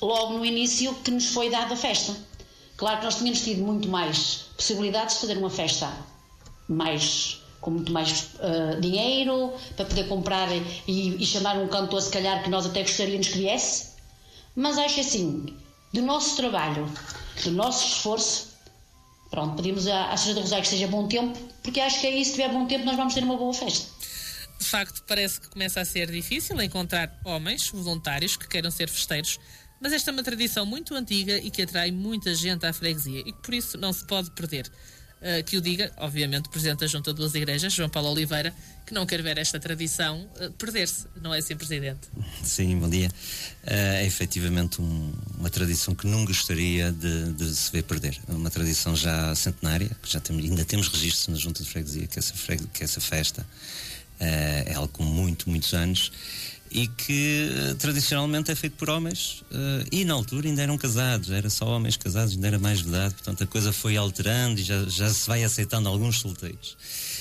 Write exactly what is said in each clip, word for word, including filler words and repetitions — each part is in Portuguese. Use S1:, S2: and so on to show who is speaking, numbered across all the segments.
S1: logo no início que nos foi dada a festa. Claro que nós tínhamos tido muito mais possibilidades de fazer uma festa mais, com muito mais uh, dinheiro, para poder comprar e, e chamar um cantor, se calhar, que nós até gostaríamos que viesse. Mas acho assim, do nosso trabalho, do nosso esforço, pronto, pedimos à Senhora do Rosário que seja bom tempo, porque acho que aí, se tiver bom tempo, nós vamos ter uma boa festa.
S2: De facto, parece que começa a ser difícil encontrar homens voluntários que queiram ser festeiros, mas esta é uma tradição muito antiga e que atrai muita gente à freguesia e que por isso não se pode perder. Uh, que o diga, obviamente, o Presidente da Junta de Duas Igrejas, João Paulo Oliveira, que não quer ver esta tradição uh, perder-se, não é assim, Presidente?
S3: Sim, bom dia. Uh, é efetivamente um, uma tradição que não gostaria de, de se ver perder. É uma tradição já centenária, que já temos, ainda temos registros na Junta de Freguesia, que essa, fregue, que essa festa uh, é algo com muito, muitos anos, e que uh, tradicionalmente é feito por homens uh, e na altura ainda eram casados, era só homens casados, ainda era mais vedado, portanto a coisa foi alterando e já, já se vai aceitando alguns solteiros,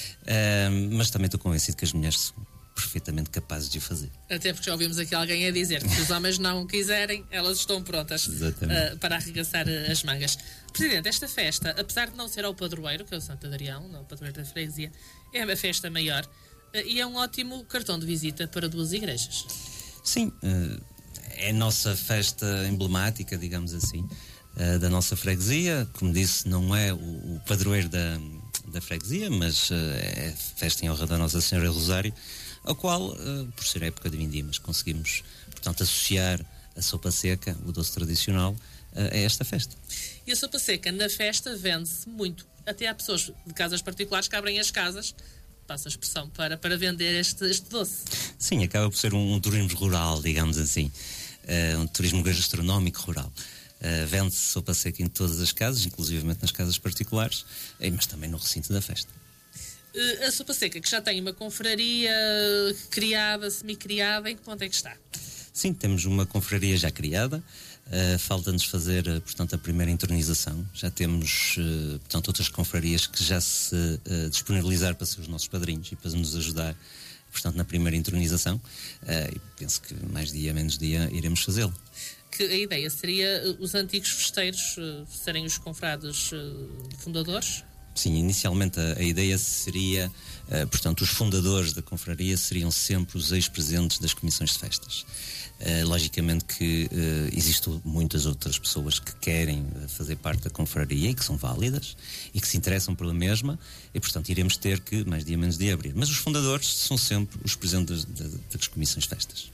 S3: uh, mas também estou convencido que as mulheres são perfeitamente capazes de o fazer.
S2: Até porque já ouvimos aqui alguém a dizer que se os homens não quiserem, elas estão prontas uh, para arregaçar uh, as mangas. Presidente, esta festa, apesar de não ser ao padroeiro, que é o Santo Adrião, não, o padroeiro da freguesia, é uma festa maior. E é um ótimo cartão de visita para duas igrejas.
S3: Sim, é a nossa festa emblemática, digamos assim, da nossa freguesia. Como disse, não é o padroeiro da, da freguesia, mas é festa em honra da Nossa Senhora do Rosário, ao qual, por ser época de vindimas, conseguimos, portanto, associar a sopa seca, o doce tradicional, a esta festa.
S2: E a sopa seca na festa vende-se muito. Até há pessoas de casas particulares que abrem as casas, passa a expressão, para, para vender este, este doce.
S3: Sim, acaba por ser um, um turismo rural, digamos assim, uh, um turismo gastronómico rural. Uh, vende-se sopa seca em todas as casas, inclusivamente nas casas particulares, mas também no recinto da festa.
S2: Uh, a sopa seca, que já tem uma confraria criada, semi-criada, em que ponto é que está?
S3: Sim, temos uma confraria já criada. Uh, falta-nos fazer, uh, portanto, a primeira entronização. Já temos, uh, portanto, outras confrarias que já se uh, disponibilizaram para ser os nossos padrinhos e para nos ajudar, portanto, na primeira entronização. Uh, e penso que mais dia, menos dia, iremos fazê-lo.
S2: Que a ideia seria uh, os antigos festeiros uh, serem os confrados uh, fundadores?
S3: Sim, inicialmente a, a ideia seria, uh, portanto, os fundadores da confraria seriam sempre os ex-presidentes das comissões de festas. Uh, logicamente que uh, existem muitas outras pessoas que querem uh, fazer parte da confraria e que são válidas e que se interessam pela mesma e, portanto, iremos ter que, mais dia menos dia, abrir. Mas os fundadores são sempre os presidentes das, das comissões de festas.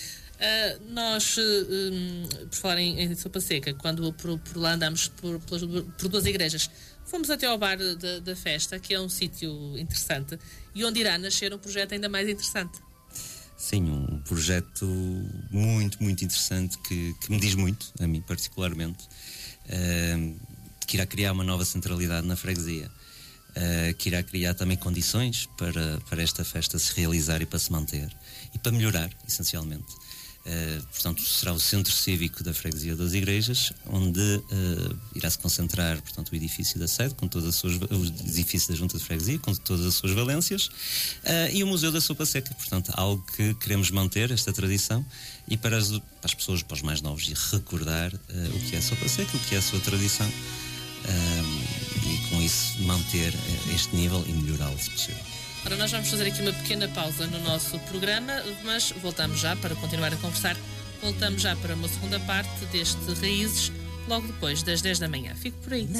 S2: Uh, nós, uh, um, por falar em, em sopa seca, quando por, por lá andamos por, pelas, por duas igrejas, fomos até ao bar da, da festa, que é um sítio interessante e onde irá nascer um projeto ainda mais interessante.
S3: Sim, um projeto muito, muito interessante que, que me diz muito, a mim particularmente, uh, que irá criar uma nova centralidade na freguesia, uh, que irá criar também condições para, para esta festa se realizar e para se manter e para melhorar, essencialmente. Uh, portanto, será o centro cívico da freguesia das igrejas, onde uh, irá se concentrar, portanto, o edifício da sede, com todas as suas, o edifício da junta de freguesia, com todas as suas valências, uh, e o museu da sopa seca. Portanto, algo que queremos manter, esta tradição, e para as, para as pessoas, para os mais novos, e recordar uh, o que é a sopa seca, o que é a sua tradição, uh, e com isso manter uh, este nível e melhorá-lo, se possível.
S2: Ora, nós vamos fazer aqui uma pequena pausa no nosso programa, mas voltamos já para continuar a conversar. Voltamos já para uma segunda parte deste Raízes, logo depois das dez da manhã. Fico por aí.